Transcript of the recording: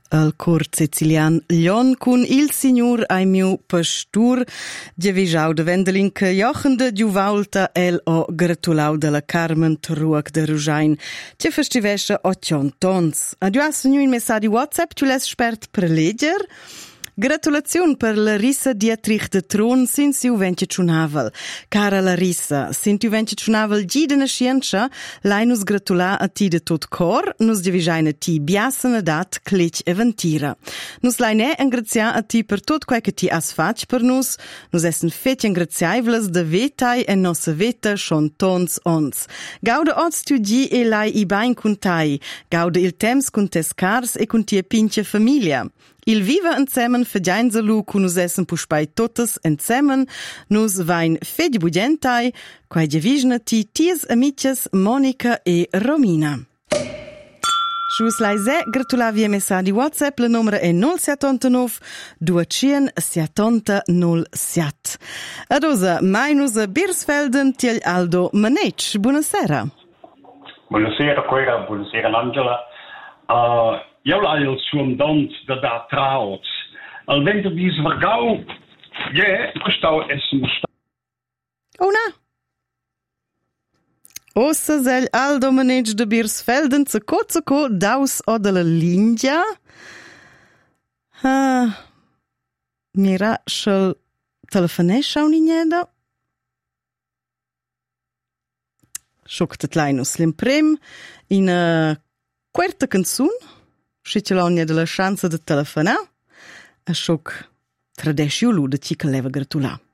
al cor sicilian Lion cun il signor Aimiu Pastur de Visau de Vendelink Jochen de Giuvalta el o gratulau de la Carmen Truac de Rujain che festivesce o tons. Adiuas nu in messaggio WhatsApp tu les spert per leger. Gratulazione per Larissa Dietrich de Tron sin siu venti ciunavel. Cara Larissa, sin tu venti ciunavel gide na scienza, lai nus gratula a ti de tot cor, nus divisaina ti biasana dat clic eventira. Nus lai ne engrazia a ti per tot quai che ti has fac per nus essen fet engraziaivlas de vetai e nossa veta schon tons ons. Gauda oz tu gi e lai i bain cun tai, gauda il temps cun tes cars e cun tia pinche familia. Il viva insieme fediainzalu cu nus essen puspai totes insieme, nus vain fedi bugentai, quai divisna ti ties amiches Monica e Romina. Schus laise gratulavi messaggi WhatsApp, la numero è 079 270 07. Adosa, mai nus a Birsfelden tiel Aldo Manec. Buonasera. Buonasera, Cora, buonasera Angela. Jou al zo'n dant dat daar trouwt. Al winter die is vergauw. Ja, kostau essen. Oh na. Ossa zel Aldo Manec de Birsfelden zuko daus o de la Lindia. Mira šel telefoneša u ninjeda. Šok tetlajnu slimprim in quarta canzun. Și ce l'ho della chance de telefona, a șoc tradesciu lu de ci che leva gratula.